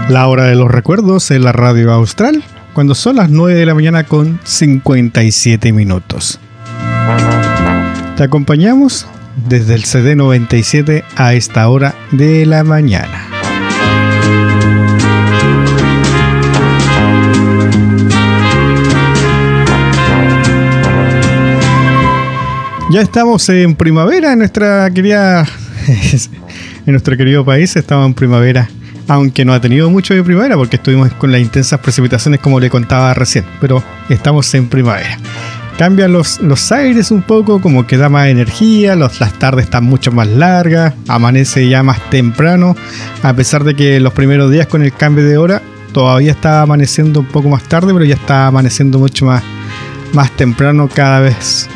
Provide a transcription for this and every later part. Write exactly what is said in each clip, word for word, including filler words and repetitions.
La hora de los recuerdos en la radio austral, cuando son las nueve de la mañana con cincuenta y siete minutos. Te acompañamos desde el C D noventa y siete a esta hora de la mañana. Ya estamos en primavera en nuestra querida en nuestro querido país. Estamos en primavera, aunque no ha tenido mucho de primavera porque estuvimos con las intensas precipitaciones como le contaba recién, pero estamos en primavera. Cambian los, los aires un poco, como que da más energía, los, las tardes están mucho más largas, amanece ya más temprano, a pesar de que los primeros días con el cambio de hora todavía está amaneciendo un poco más tarde, pero ya está amaneciendo mucho más, más temprano cada vez.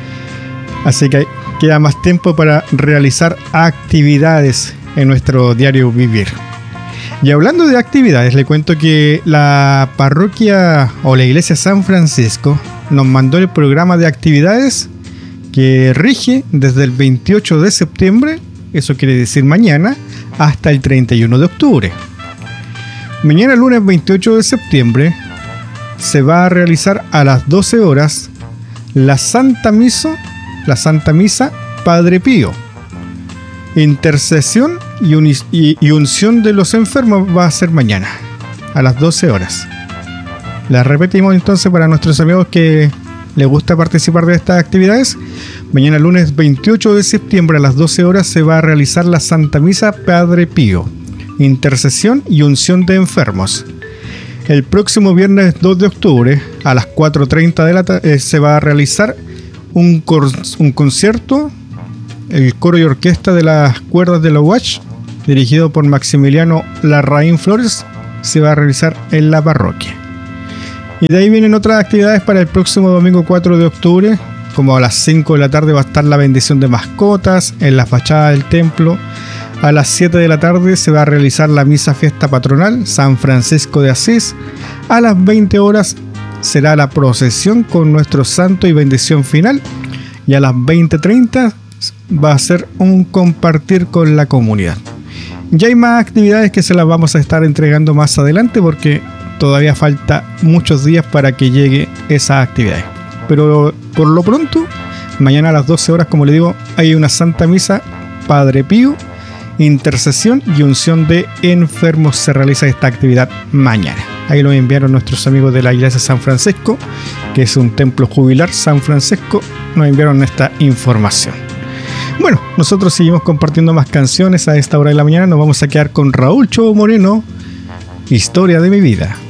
Así que queda más tiempo para realizar actividades en nuestro diario vivir. Y hablando de actividades, le cuento que la parroquia o la iglesia San Francisco nos mandó el programa de actividades que rige desde el veintiocho de septiembre, eso quiere decir mañana, hasta el treinta y uno de octubre. Mañana, lunes veintiocho de septiembre, se va a realizar a las doce horas la Santa Misa, la Santa Misa Padre Pío. Intercesión y, un, y, y unción de los enfermos va a ser mañana, a las doce horas. La repetimos entonces para nuestros amigos que les gusta participar de estas actividades. Mañana lunes veintiocho de septiembre a las doce horas se va a realizar la Santa Misa Padre Pío. Intercesión y unción de enfermos. El próximo viernes dos de octubre a las cuatro treinta de la tarde se va a realizar un, cor- un concierto, el coro y orquesta de las cuerdas de la U A C H, dirigido por Maximiliano Larraín Flores, se va a realizar en la parroquia. Y de ahí vienen otras actividades para el próximo domingo cuatro de octubre, como a las cinco de la tarde va a estar la bendición de mascotas en la fachada del templo. A las siete de la tarde se va a realizar la misa fiesta patronal San Francisco de Asís. A las veinte horas será la procesión con nuestro santo y bendición final. Y a las veinte treinta va a ser un compartir con la comunidad. Ya hay más actividades que se las vamos a estar entregando más adelante porque todavía falta muchos días para que llegue esa actividad. Pero por lo pronto, mañana a las doce horas, como le digo, hay una Santa Misa Padre Pío, intercesión y unción de enfermos. Se realiza esta actividad mañana. Ahí lo enviaron nuestros amigos de la iglesia San Francisco, que es un templo jubilar San Francisco, nos enviaron esta información. Bueno, nosotros seguimos compartiendo más canciones a esta hora de la mañana. Nos vamos a quedar con Raúl Cho Moreno, Historia de mi vida.